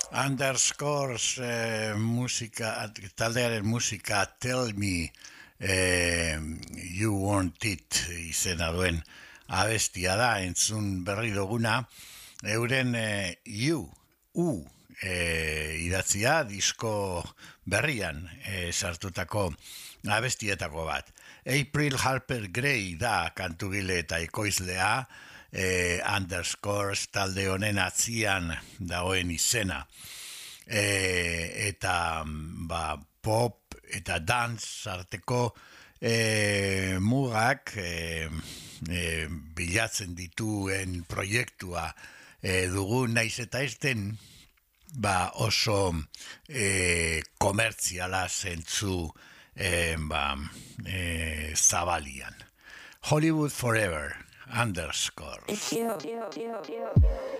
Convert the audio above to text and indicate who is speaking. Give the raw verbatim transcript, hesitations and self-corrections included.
Speaker 1: Underscores eh, musika, taldearen musika Tell Me eh, You Want It izena duen abestia da, entzun berri duguna, euren eh, U, U eh, idatzia disko berrian eh, sartutako abestietako bat. April Harper Gray da kantugile eta ekoizlea, eh, Underscores talde honen atzian dagoen izena. E, eta ba, pop eta dance arteko e, mugak e, e, bilatzen dituen proiektua e, dugu, naiz eta ez den ba, oso e, komertziala zentzu e, ba, e, zabalian. Hollywood Forever, Underscore.